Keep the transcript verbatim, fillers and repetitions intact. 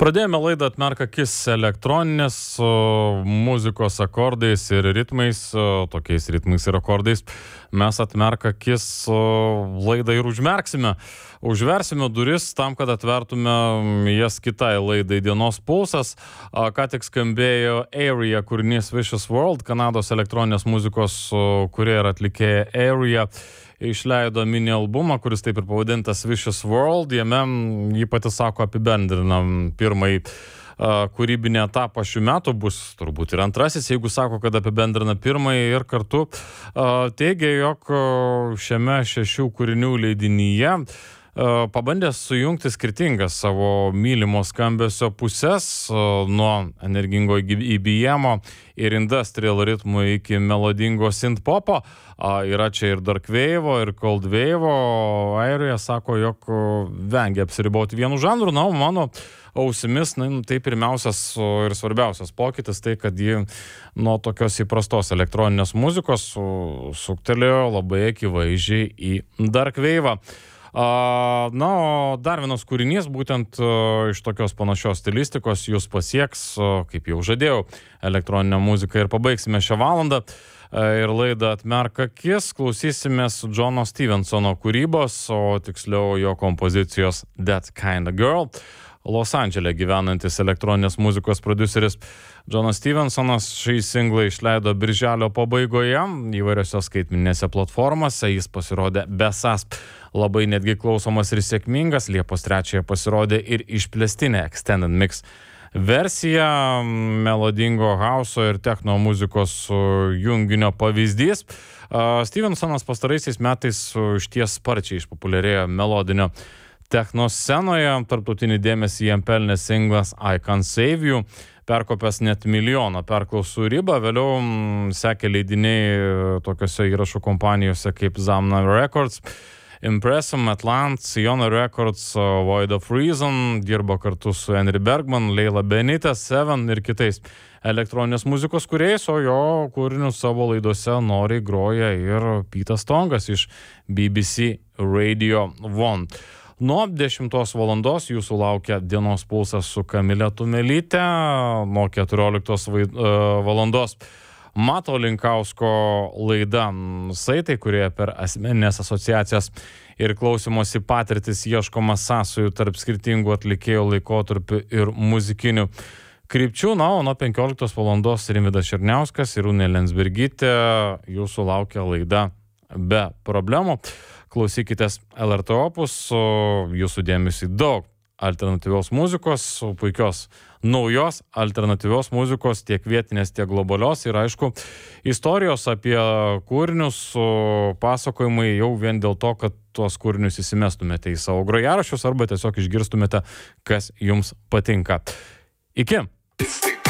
Pradėjome laidą Atmerk akis elektroninės muzikos akordais ir ritmais, tokiais ritmais ir akordais. Mes Atmerk akis laidą ir užmerksime. Užversime duris tam, kad atvertume jas kitai laidai Dienos pulsas. Ką tik skambėjo Area kūrinys Vicious World, Kanados elektroninės muzikos kurie ir atlikėja Area. Išleido mini albumą, kuris taip ir pavadintas Vicious World. Jame jį pati sako apibendrinam pirmąjį uh, kūrybinį etapą šių metų, bus turbūt ir antrasis, jeigu sako, kad apibendrina pirmąjį ir kartu uh, teigia, jog šiame šešių kūrinių leidinyje uh, pabandė sujungti skirtingas savo mylimo skambesio pusės, uh, nuo energingo E B M-o ir industrial ritmų iki melodingo synth-popo. A, yra čia ir dark wave, ir cold wave. Airija sako, jog vengia apsiriboti vienu žanru. Na, mano ausimis, na, tai pirmiausias ir svarbiausias pokytis, tai kad ji nuo tokios įprastos elektroninės muzikos suktelėjo labai akivaizdžiai į dark wave. Uh, na, o dar vienas kūrinys, būtent uh, iš tokios panašios stilistikos jūs pasieks, uh, kaip jau žadėjau, elektroninę muziką ir pabaigsime šią valandą. Uh, ir laidą Atmerk akis, klausysimės Džono Stevensono kūrybos, o tiksliau jo kompozicijos That Kinda Girl. Los Andžele gyvenantis elektroninės muzikos prodiuseris Džonas Stevensonas šį singlą išleido birželio pabaigoje įvairiose skaitmeninėse platformose. Jis pasirodė besas labai netgi klausomas ir sėkmingas. Liepos trečiąją pasirodė ir išplėstinė Extended Mix versija, melodingo hauso ir techno muzikos junginio pavyzdys. Stevensonas pastaraisiais metais išties sparčiai išpopuliarėjo melodinio techno scenoje. Tarptautinį dėmesį jam pelnė singlas I Can't Save You, perkopęs net milijoną perklausų ribą. Vėliau m, sekė leidiniai tokiose įrašų kompanijose kaip Zamna Records, Impressum, Atlant, Siona Records, Void of Reason, dirbo kartu su Henry Bergman, Leila Benitez, Seven ir kitais elektroninės muzikos kūrėjais, o jo kūrinius savo laidose noriai groja ir Pitas Tongas iš B B C Radio One. Nuo dešimtos valandos jūsų laukia Dienos pulsas su Kamile Tumelyte, nuo keturioliktos valandos Mato Linkausko laida Saitai, kurie per asmeninės asociacijas ir klausimosi patirtis ieškoma sąsajų tarp skirtingų atlikėjų laikotarpių ir muzikinių krypčių. Na, o nuo penkioliktos valandos Rimvydas Černiauskas ir Unė Lensbergytė jūsų laukia laida Be problemų. Klausykitės L R T Opus, jūsų dėmesį daug alternatyvios muzikos, puikios naujos alternatyvios muzikos, tiek vietinės, tiek globalios ir aišku, istorijos apie kūrinius, pasakojimai jau vien dėl to, kad tuos kūrinius įsimestumėte į savo grojaraščius arba tiesiog išgirstumėte, kas jums patinka. Iki!